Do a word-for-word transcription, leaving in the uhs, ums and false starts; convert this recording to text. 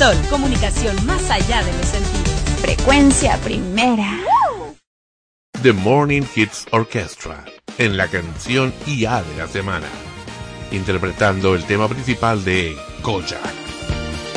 Sol, comunicación más allá de los sentidos. Frecuencia primera. The Morning Hits Orchestra, en la canción I A de la semana, interpretando el tema principal de Kojak.